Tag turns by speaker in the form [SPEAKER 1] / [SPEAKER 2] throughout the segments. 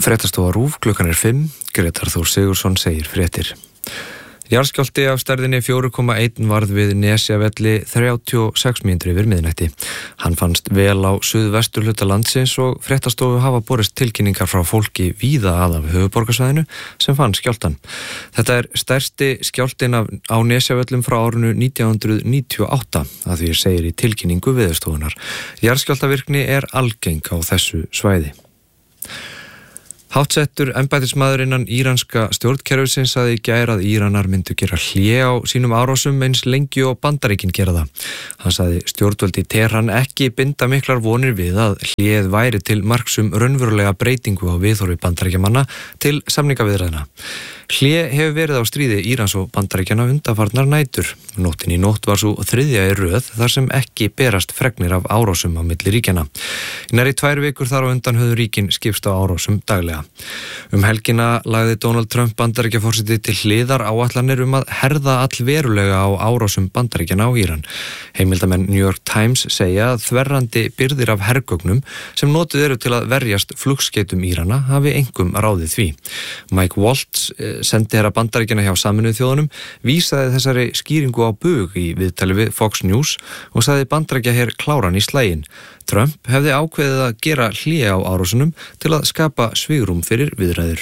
[SPEAKER 1] Fréttastofa RÚV, klukkan 5, Grétar Þór Sigurðsson segir fréttir. Jarðskjálfti af stærðinni 4,1 varð við Nesjavelli 36 mínútur yfir miðnætti. Hann fannst vel á suðvesturhluta landsins og fréttastofu hafa borist tilkynningar frá fólki víða að af höfuðborgarsvæðinu sem fann skjálftan. Þetta er stærsti skjálftin á Nesjavellum frá árinu 1998, að því segir í tilkynningu Veðurstofunnar. Jarðskjálftavirkni er algeng á þessu svæði. Háttsettur embættismaður innan íranska stjórnkerfisins sagði í gær að Íranar myndu gera hlé á sínum árásum eins lengi og Bandaríkin gera það. Hann sagði stjórnvöld í Teheran ekki binda miklar vonir við að hléð væri til marks raunverulega breytingu á viðhorfi Bandaríkjamanna til samningaviðræðna. Hlé hefur verið á stríði Írans og Bandaríkjanna undanfarnar nætur. Nóttin í nótt var svo þriðja í röð þar sem ekki berast fregnir af árásum á milli ríkjanna. Í nærri 2 vikur þar á undan höfðu ríkin skipst á árásum daglega. Helgina lagði Donald Trump Bandaríkjaforseti til hliðar áætlanir að herða allverulega á árásum Bandaríkjanna á Íran. Heimildamenn New York Times segja að þverrandi byrðir af hergögnum sem notuð eru til að verjast flugskeytum Írana hafi einkum ráðið því. Mike Waltz, sendiherra Bandaríkjanna hjá Sameinuðu þjóðunum, vísaði þessari skýringu á bug í viðtali við Fox News og sagði Bandaríkjaher kláran í slaginn. Trump hefði ákveðið að gera hlé á árásunum til að skapa svigrúm fyrir viðræður.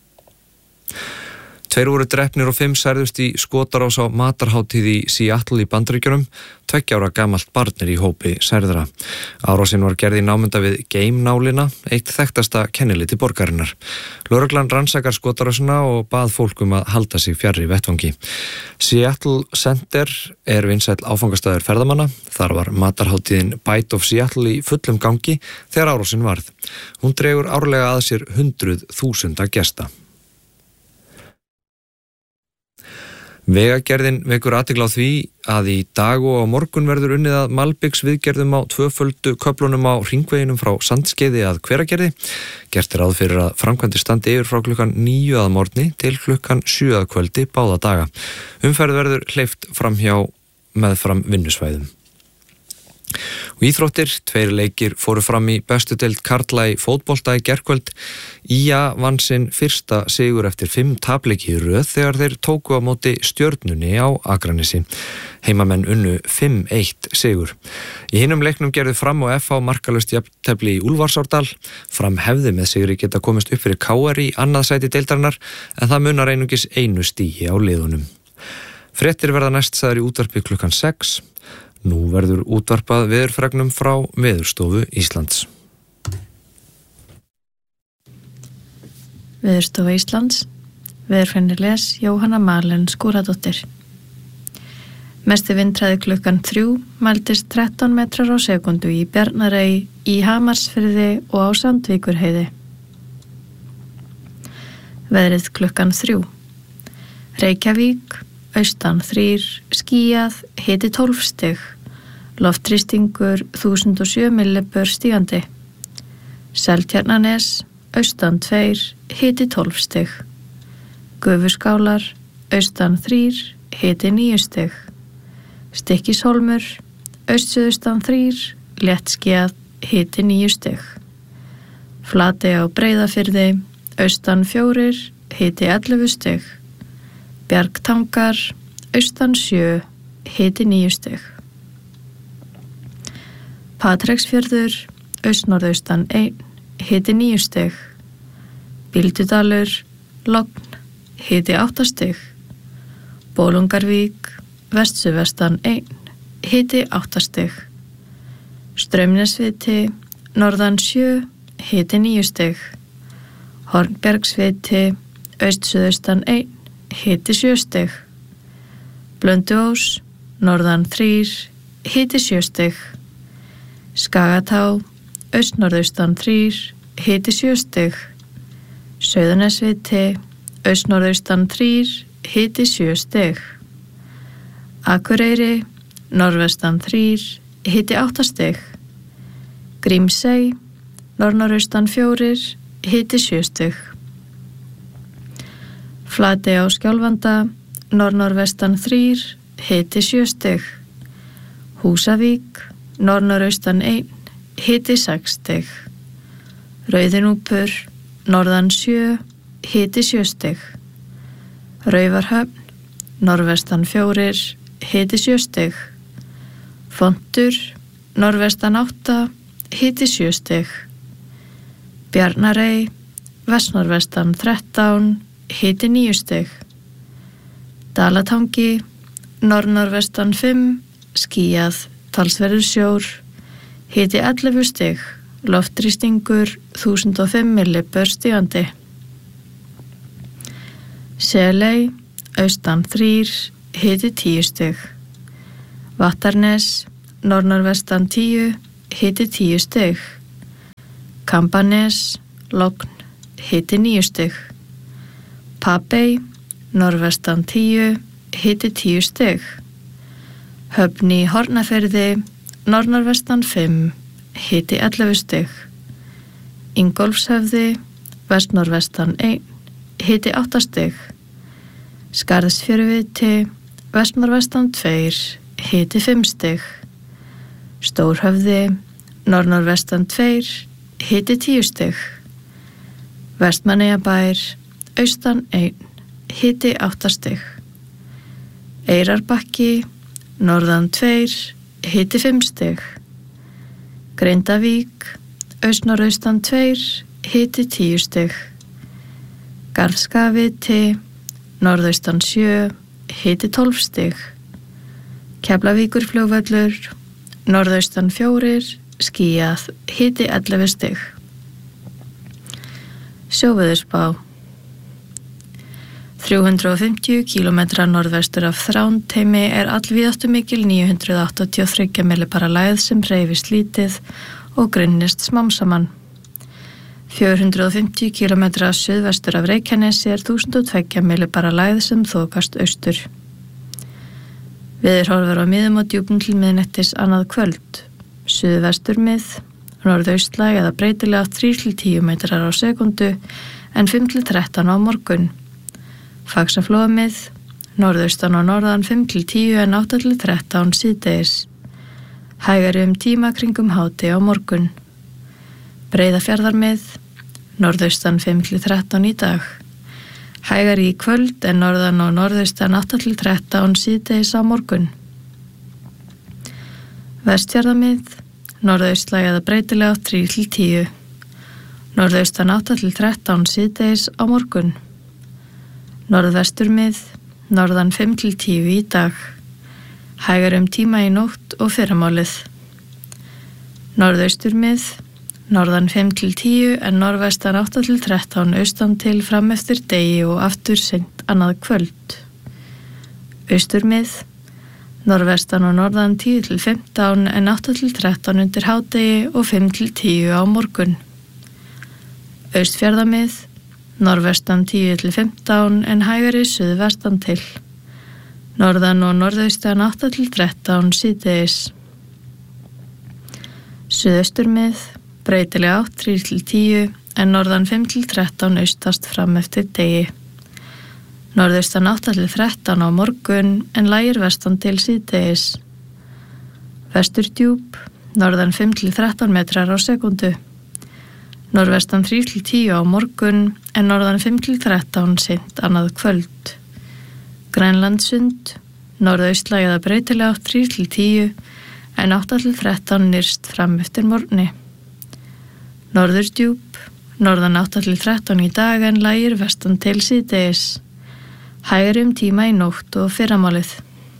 [SPEAKER 1] 2 voru drepnir og 5 særðust í skotarás á matarhátíð í Seattle í Bandaríkjunum. 2 ára gamalt barn í hópi særðra. Árásin var gerð í námunda við Game-nálina, eitt þekktasta kenniliti borgarinnar. Lögreglan rannsakar skotarásina og bað fólk að halda sig fjarri vettvangi. Seattle Center er vinsæll áfangastaður ferðamanna. Þar var matarhátíðin Bite of Seattle í fullum gangi þegar árásin varð. Hún dregur árlega að sér 100.000 gesta. Vegagerðin vekur athygli á því að í dag og á morgun verður unnið að malbiksviðgerðum á 2 köflunum á hringveginum frá Sandskeiði að Hveragerði. Gert ráð fyrir að framkvæmdir standi yfir frá klukkan 9 að morgni til klukkan 7 að kvöldi báða daga. Umferð verður hleypt framhjá meðfram vinnusvæðum. Og íþróttir, 2 leikir fóru fram í bestu deild karla í fótbolta í gærkvöld. IA vann sinn fyrsta sigur eftir 5 tapleiki í röð þegar þeir tóku á móti Stjörnunni á Akranesi. Heimamenn unnu 5-1 sigur. Í hinum leiknum gerðu Fram og FH markalaust jafntefli í Úlfarsárdal. Fram hefði með sigri geta komist upp fyrir KR í annað sæti deildarinnar en það munar einungis 1 stigi á liðunum. Fréttir verða næst sagðar í útvarpi klukkan 6. Nú verður útvarpað veðurfregnum frá Veðurstofu Íslands.
[SPEAKER 2] Veðurstofa Íslands, veðurfræðingur les Jóhanna Marlen Skúradóttir. Mesti vindhraði klukkan 3 mældist 13 metrar á sekundu í Bjarnarey, í Hamarsfirði og á Sandvíkurheiði. Veðrið klukkan 3. Reykjavík, austan 3, skýjað, hiti 12 stig, loftþrýstingur 1007 millibör stígandi. Seltjarnarnes, austan 2, hiti 12 stig. Gufuskálar, austan 3, hiti 9 stig. Stykkishólmur, austsuðaustan 3, léttskýjað, hiti 9 stig. Flatey á Breiðafirði, austan 4, hiti 11 stig. Bjargtangar, austan 7, hiti 9 stig. Patreksfjörður, austnorðaustan 1, hiti 9 stig. Bíldudalur, logn, hiti 8 stig. Bolungarvík, vestsuðvestan 1, hiti 8 stig. Straumnesviti, norðan 7, hiti 9 stig. Hornbergsviti, austsuðaustan 1, hiti 7 stig. Blönduós, norðan 3, hiti 7 stig. Skagatá, austnorðaustan 3, hiti 7 stig. Sauðanesviti, austnorðaustan 3, hiti 7 stig. Akureyri, norðvestan 3, hiti 8 stig. Grímsey, norðnorðaustan 4, hiti 7 stig. Flatey á Skjálfanda, norðnorðvestan 3, hiti 7 stig. Húsavík, norðnorðaustan 1, hiti 6 stig. Rauðinúpur, norðan 7, hiti 7 stig. Raufarhöfn, norðvestan 4, hiti 7 stig. Fontur, norðvestan 8, hiti 7 stig. Bjarnarey, vestnorðvestan 13, hiti 9 stig. Dalatangi, norðnorðvestan 5, skýjað, talsverður sjór, hiti 11 stig, loftþrýstingur 1005 millibör stigandi. Seley, austan 3, hiti 10 stig. Vattarnes, norðnorðvestan 10, hiti 10 stig. Kambanes, logn, hiti 9 stig. Papey, norðvestan 10, hiti 10 stig. Höfn í Hornafirði, norðnorðvestan 5, hiti 11 stig. Ingólfshöfði, vestnorðvestan 1, hiti 8 stig. Skarðsfjöruviti, vestnorðvestan 2, hiti 5 stig. Stórhöfði, norðnorðvestan 2, hiti 10 stig. Vestmannaeyjabær, austan 1, hiti 8 stig. Eyrarbakki, norðan 2, hiti 5 stig. Grindavík, austnorðaustan 2, hiti 10 stig. Garðskagaviti, norðaustan 7, hiti 12 stig. Keflavíkurflugvöllur, norðaustan 4, skýjað, hiti 11 stig. Sjóveðurspá. 350 km norðvestur af Þrándheimi allvíðáttumikil 983 millibara lægð sem hreyfist lítið og grynnist smám saman. 450 km suðvestur af Reykjanesi 1002 millibara lægð sem þokast austur. Veðurhorfur á miðum og djúpum til miðnættis annað kvöld. Suðvestur mið, norðaustlæg eða breytilega 3-10 metrar á sekundu en 5-13 á morgun. Faxaflóamið, norðaustan og norðan 5-10 en 8-13 síðdegis. Hægari tíma kringum háti á morgun. Breiðafjarðarmið, norðaustan 5-13 í dag. Hægari í kvöld en norðan og norðaustan 8-13 síðdegis á morgun. Vestfjarðarmið, norðaustlæg eða breytilega 3-10. Norðaustan 8-13 síðdegis á morgun. Norðvesturmið, norðan 5-10 í dag. Hægari tíma í nótt og fyrramálið. Norðausturmið, norðan 5-10 en norðvestan 8-13 austan til fram eftir degi og aftur seint annað kvöld. Austurmið, norðvestan og norðan 10-15 en 8-13 undir hádegi og 5-10 á morgun. Austfjarðamið, norðvestan 10-15 en hægari suðvestan til. Norðan og norðaustan 8-13 síðdegis. Suðausturmið, breytilega 8-10 en norðan 5-13 austast fram eftir degi. Norðaustan 8-13 á morgun en lægir vestan til síðdegis. Vesturdjúp, norðan 5-13 metrar á sekundu. Norðvestan 3-10 á morgun en norðan 5-13 seint annað kvöld. Grænlandssund, norðaustlæg eða breytilega 3-10 en 8-13 nyrst fram eftir morgni. Norðurdjúp, norðan 8-13 í dag en lægir vestan til síðdegis. Hægari tíma í nótt og fyrramálið.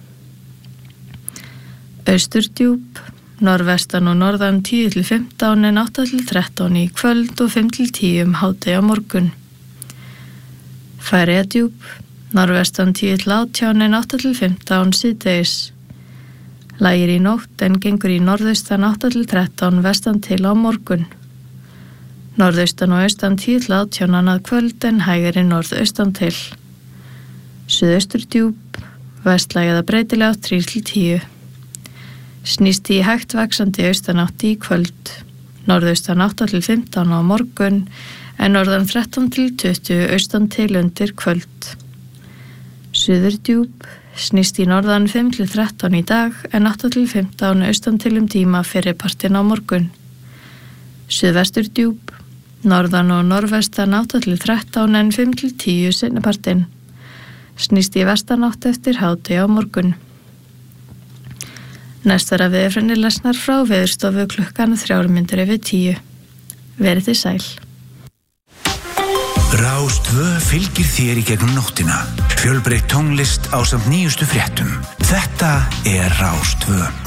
[SPEAKER 2] Austurdjúp, norðvestan og norðan 10-15 en 8-13 í kvöld og 5-10 hádegi á morgun. Færeyjadjúp, norðvestan 10-18 en 8-15 síðdegis. Lægir í nótt en gengur í norðaustan 8-13 vestan til á morgun. Norðaustan og austan 10-18 annað kvöld en hægari norðaustan til. Suðausturdjúp, vestlæg eða breytilega 3-10. Snýst í hægt vaxandi austanátt í kvöld. Norðaustan 8-15 á morgun en norðan 13-20 austan til undir kvöld. Suðurdjúp, snýst í norðan 5-13 í dag en 8-15 austan til tíma fyrripartin á morgun. Suðvesturdjúp, Norðan og norðvestan 8-13 en 5-10 seinnipartinn. Snýst í vestanátt eftir hádegi á morgun. Næst verða veðurfræðinni lesnar frá Veðurstofu klukkan 9:03. Verið þið sæl.
[SPEAKER 3] Rás 2 fylgir þér í gegnum nóttina. Fjölbreytt tónlist ásamt nýjustu fréttum. Þetta er Rás 2.